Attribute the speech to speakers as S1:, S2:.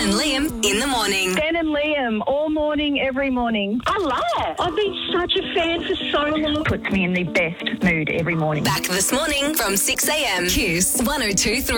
S1: and Liam in the morning.
S2: Ben and Liam, all morning, every morning.
S3: I love it. I've been such a fan for so long.
S2: Puts me in the best mood every morning.
S1: Back this morning from 6 a.m. Kiss 102.3.